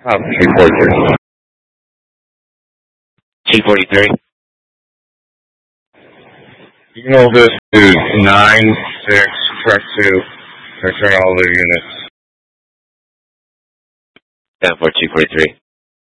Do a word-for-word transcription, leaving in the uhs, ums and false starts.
Um, two forty-three. two forty-three. Signal this to nine six, track two, return all their units. ten four two forty-three.